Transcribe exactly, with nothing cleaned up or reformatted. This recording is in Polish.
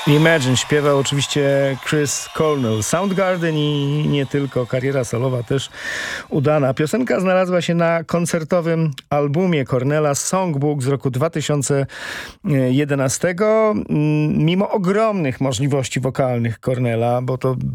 Imagine śpiewał oczywiście Chris Cornell. Soundgarden i nie tylko, kariera solowa też udana. Piosenka znalazła się na koncertowym albumie Cornella Songbook z roku dwa tysiące jedenastego. Mimo ogromnych możliwości wokalnych Cornella, bo to